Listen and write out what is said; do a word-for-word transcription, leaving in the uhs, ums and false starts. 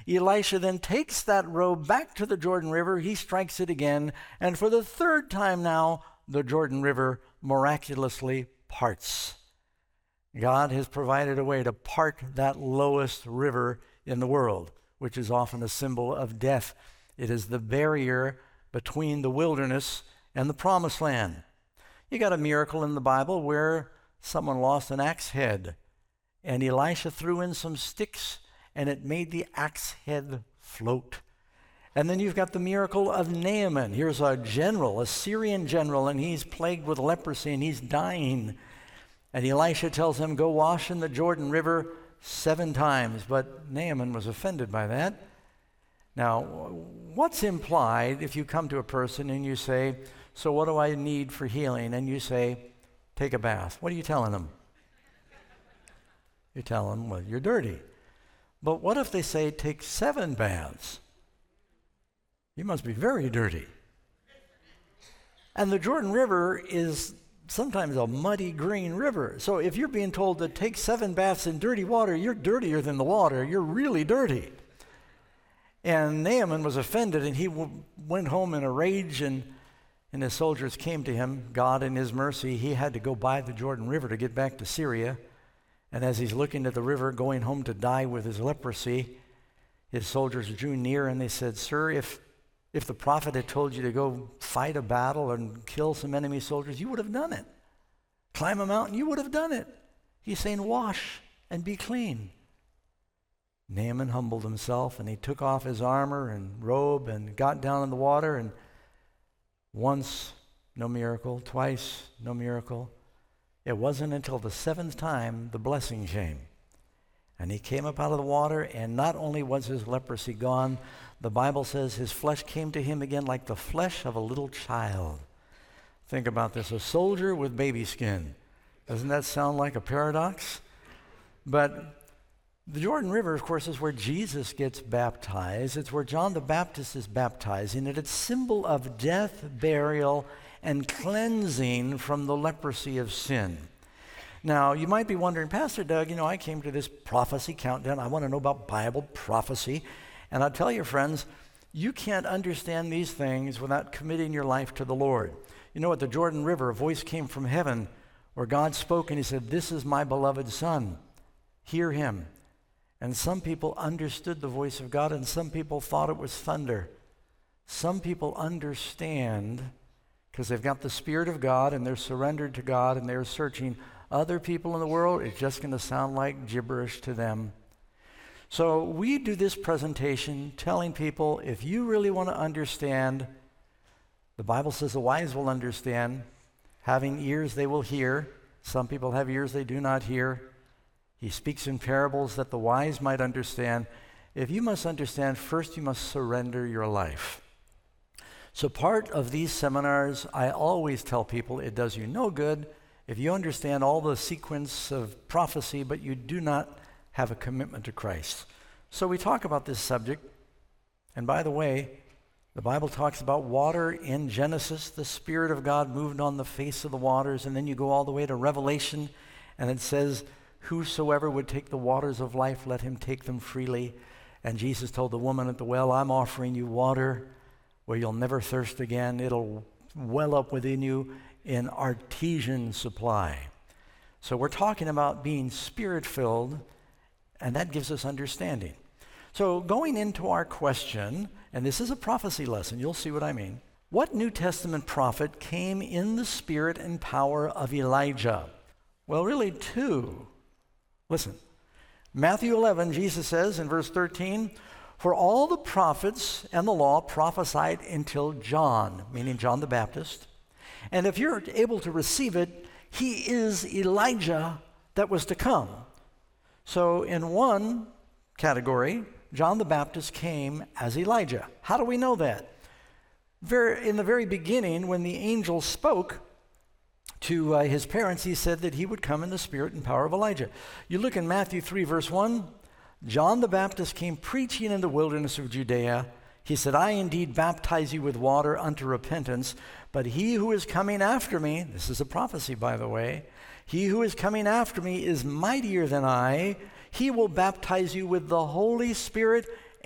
Elisha then takes that robe back to the Jordan River. He strikes it again, and for the third time now, the Jordan River miraculously parts. God has provided a way to part that lowest river in the world, which is often a symbol of death. It is the barrier between the wilderness and the promised land. You got a miracle in the Bible where someone lost an axe head, and Elisha threw in some sticks, and it made the axe head float. And then you've got the miracle of Naaman. Here's a general, a Syrian general, and he's plagued with leprosy, and he's dying. And Elisha tells him, go wash in the Jordan River seven times. But Naaman was offended by that. Now, what's implied if you come to a person and you say, so what do I need for healing? And you say, take a bath. What are you telling them? You tell them, well, you're dirty. But what if they say, take seven baths? You must be very dirty. And the Jordan River is sometimes a muddy green river. So if you're being told to take seven baths in dirty water, you're dirtier than the water. You're really dirty. And Naaman was offended, and he w- went home in a rage, and, and his soldiers came to him. God, in his mercy, he had to go by the Jordan River to get back to Syria. And as he's looking at the river, going home to die with his leprosy, his soldiers drew near, and they said, sir, if If the prophet had told you to go fight a battle and kill some enemy soldiers, you would have done it. Climb a mountain, you would have done it. He's saying, wash and be clean. Naaman humbled himself, and he took off his armor and robe and got down in the water, and once, no miracle. Twice, no miracle. It wasn't until the seventh time the blessing came. And he came up out of the water, and not only was his leprosy gone, the Bible says his flesh came to him again like the flesh of a little child. Think about this, a soldier with baby skin. Doesn't that sound like a paradox? But the Jordan River, of course, is where Jesus gets baptized. It's where John the Baptist is baptized, and it's a symbol of death, burial, and cleansing from the leprosy of sin. Now, you might be wondering, Pastor Doug, you know, I came to this prophecy countdown. I want to know about Bible prophecy. And I'll tell you, friends, you can't understand these things without committing your life to the Lord. You know, at the Jordan River, a voice came from heaven where God spoke, and he said, this is my beloved Son. Hear him. And some people understood the voice of God, and some people thought it was thunder. Some people understand because they've got the Spirit of God, and they're surrendered to God, and they're searching. Other people in the world, it's just going to sound like gibberish to them. So we do this presentation telling people, if you really want to understand, the Bible says the wise will understand. Having ears, they will hear. Some people have ears they do not hear. He speaks in parables that the wise might understand. If you must understand, first you must surrender your life. So part of these seminars, I always tell people it does you no good if you understand all the sequence of prophecy, but you do not have a commitment to Christ. So we talk about this subject. And by the way, the Bible talks about water in Genesis. The Spirit of God moved on the face of the waters. And then you go all the way to Revelation, and it says, whosoever would take the waters of life, let him take them freely. And Jesus told the woman at the well, I'm offering you water where you'll never thirst again. It'll well up within you in artesian supply. So we're talking about being Spirit-filled, and that gives us understanding. So going into our question, and this is a prophecy lesson, you'll see what I mean. What New Testament prophet came in the spirit and power of Elijah? Well, really two. Listen, Matthew eleven, Jesus says in verse thirteen, for all the prophets and the law prophesied until John, meaning John the Baptist. And if you're able to receive it, he is Elijah that was to come. So in one category, John the Baptist came as Elijah. How do we know that? Very, in the very beginning, when the angel spoke to uh, his parents, he said that he would come in the spirit and power of Elijah. You look in Matthew three, verse one, John the Baptist came preaching in the wilderness of Judea. He said, I indeed baptize you with water unto repentance, but he who is coming after me, this is a prophecy, by the way, he who is coming after me is mightier than I. He will baptize you with the Holy Spirit